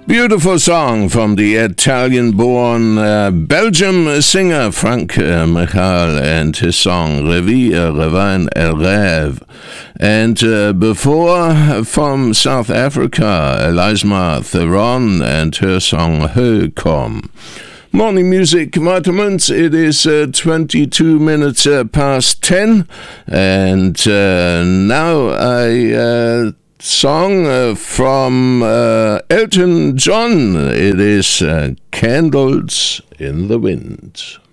Beautiful song from the Italian-born Belgium singer Frank Michal and his song Revier, Revin et Rêve. And before, from South Africa, Elisma Theron and her song Heu Kom. Morning music, vitamins. It is 22 minutes past 10, and now I song from Elton John. It is Candles in the Wind.